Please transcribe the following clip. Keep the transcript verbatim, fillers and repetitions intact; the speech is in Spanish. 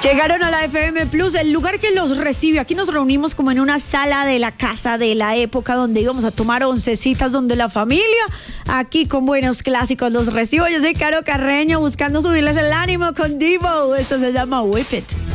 Llegaron a la F M Plus, el lugar que los recibe. Aquí nos reunimos como en una sala de la casa de la época donde íbamos a tomar oncecitas, donde la familia, aquí con buenos clásicos los recibo. Yo soy Caro Carreño, buscando subirles el ánimo con Divo. Esto se llama Whip It.